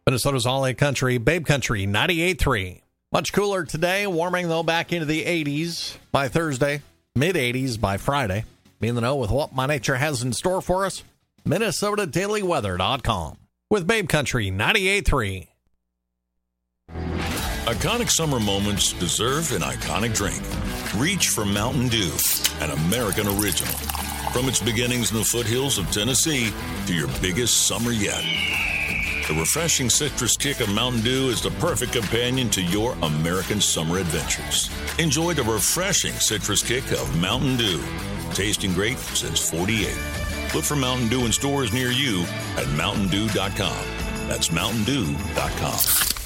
Minnesota's all-in country, Babe Country 98.3. Much cooler today, warming though back into the 80s by Thursday, mid-80s by Friday. Be in the know with what My Nature has in store for us. MinnesotaDailyWeather.com with Babe Country 98.3. Iconic summer moments deserve an iconic drink. Reach for Mountain Dew, an American original. From its beginnings in the foothills of Tennessee to your biggest summer yet. The refreshing citrus kick of Mountain Dew is the perfect companion to your American summer adventures. Enjoy the refreshing citrus kick of Mountain Dew. Tasting great since 48. Look for Mountain Dew in stores near you at MountainDew.com. That's MountainDew.com.